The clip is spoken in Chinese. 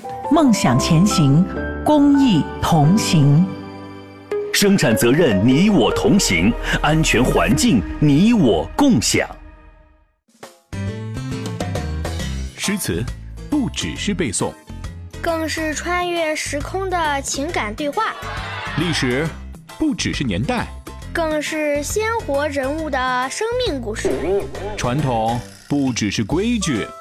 梦想前行，公益同行。 生产责任你我同行，安全环境你我共享。 诗词不只是背诵， 更是穿越时空的情感对话； 历史不只是年代， 更是鲜活人物的生命故事； 传统不只是规矩，